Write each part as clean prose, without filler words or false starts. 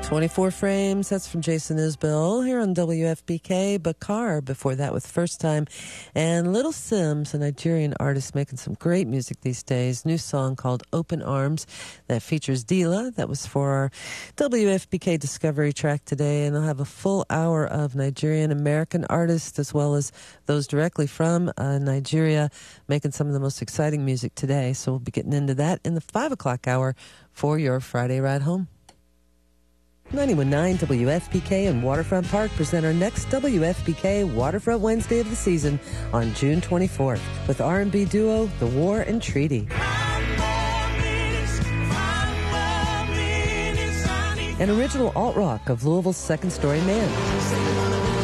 24 Frames, that's from Jason Isbell here on WFBK. Bakar before that with First Time. And Little Sims, a Nigerian artist making some great music these days. New song called Open Arms that features Dila. That was for our WFBK Discovery track today. And I'll have a full hour of Nigerian American artists as well as those directly from Nigeria making some of the most exciting music today. So we'll be getting into that in the 5 o'clock hour for your Friday ride home. 91.9 WFPK and Waterfront Park present our next WFPK Waterfront Wednesday of the season on June 24th with R&B duo The War and Treaty. An original alt-rock of Louisville's Second Story Man.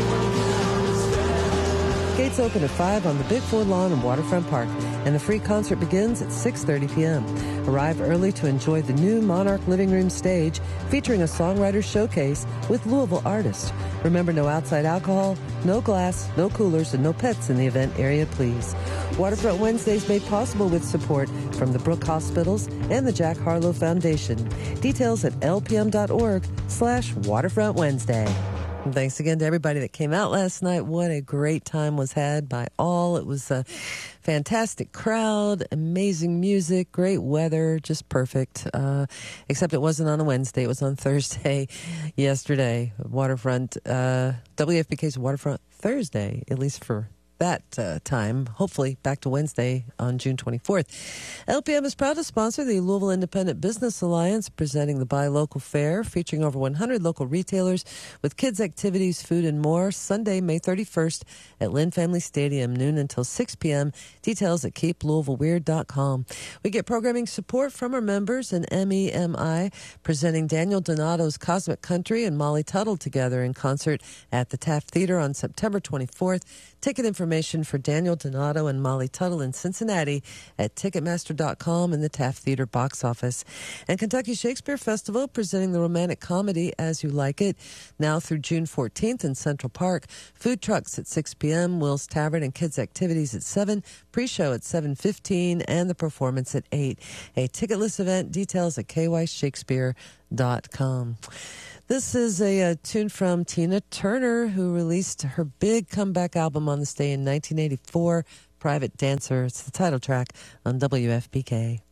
Gates open at 5 on the Big Ford Lawn in Waterfront Park, and the free concert begins at 6:30 p.m. Arrive early to enjoy the new Monarch Living Room stage featuring a songwriter showcase with Louisville artists. Remember, no outside alcohol, no glass, no coolers, and no pets in the event area, please. Waterfront Wednesdays made possible with support from the Brook Hospitals and the Jack Harlow Foundation. Details at lpm.org/Waterfront Wednesday. And thanks again to everybody that came out last night. What a great time was had by all. It was a fantastic crowd, amazing music, great weather, just perfect. Except it wasn't on a Wednesday. It was on Thursday yesterday. Waterfront, WFBK's Waterfront Thursday, at least for that time. Hopefully back to Wednesday on June 24th. LPM is proud to sponsor the Louisville Independent Business Alliance, presenting the Buy Local Fair, featuring over 100 local retailers with kids' activities, food, and more. Sunday, May 31st at Lynn Family Stadium, noon until 6 p.m. Details at keeplouisvilleweird.com. We get programming support from our members and MEMI, presenting Daniel Donato's Cosmic Country and Molly Tuttle together in concert at the Taft Theater on September 24th. Ticket information for Daniel Donato and Molly Tuttle in Cincinnati at Ticketmaster.com and the Taft Theater box office. And Kentucky Shakespeare Festival, presenting the romantic comedy As You Like It, now through June 14th in Central Park. Food trucks at 6 p.m., Will's Tavern and kids' activities at 7, pre-show at 7:15, and the performance at 8. A ticketless event, details at kyshakespeare.com. This is a tune from Tina Turner, who released her big comeback album on this day in 1984, Private Dancer. It's the title track on WFPK.